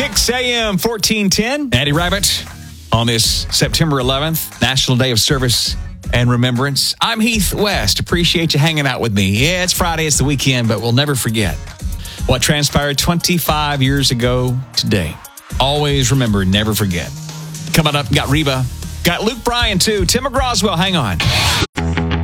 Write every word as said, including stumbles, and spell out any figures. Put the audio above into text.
Kicks A M fourteen ten. Andy Rabbit on this September eleventh, National Day of Service and Remembrance. I'm Heath West. Appreciate you hanging out with me. Yeah, it's Friday, it's the weekend, but we'll never forget what transpired twenty-five years ago today. Always remember, never forget. Coming up, got Reba, got Luke Bryan too. Tim McGraw as well. Hang on.